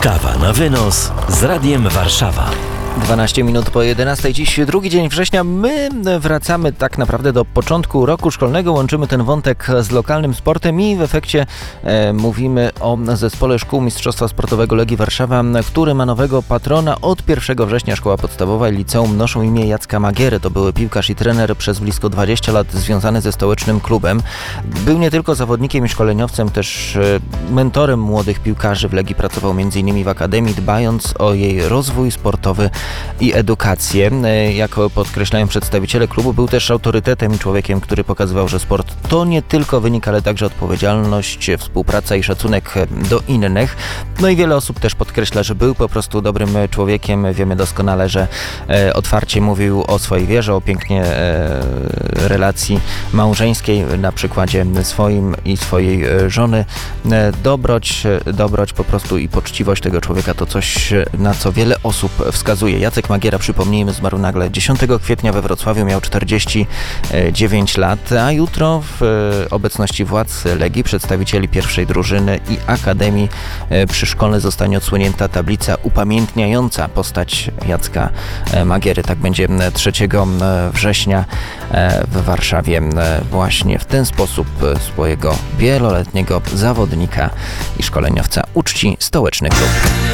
Kawa na wynos z Radiem Warszawa. 12 minut po 11. Dziś drugi dzień września. My wracamy tak naprawdę do początku roku szkolnego. Łączymy ten wątek z lokalnym sportem i w efekcie mówimy o zespole szkół Mistrzostwa Sportowego Legii Warszawa, który ma nowego patrona. Od 1 września szkoła podstawowa i liceum noszą imię Jacka Magiery. To były piłkarz i trener przez blisko 20 lat związany ze stołecznym klubem. Był nie tylko zawodnikiem i szkoleniowcem, też mentorem młodych piłkarzy. W Legii pracował m.in. w akademii, dbając o jej rozwój sportowy i edukację. Jak podkreślają przedstawiciele klubu, był też autorytetem i człowiekiem, który pokazywał, że sport to nie tylko wynik, ale także odpowiedzialność, współpraca i szacunek do innych. No i wiele osób też podkreśla, że był po prostu dobrym człowiekiem. Wiemy doskonale, że otwarcie mówił o swojej wierze, o pięknie relacji małżeńskiej na przykładzie swoim i swojej żony. Dobroć po prostu i poczciwość tego człowieka to coś, na co wiele osób wskazuje. Jacek Magiera, przypomnijmy, zmarł nagle 10 kwietnia we Wrocławiu, miał 49 lat, a jutro w obecności władz Legii, przedstawicieli pierwszej drużyny i akademii przy szkole zostanie odsłonięta tablica upamiętniająca postać Jacka Magiery. Tak będzie 3 września w Warszawie. Właśnie w ten sposób swojego wieloletniego zawodnika i szkoleniowca uczci stołeczny klub.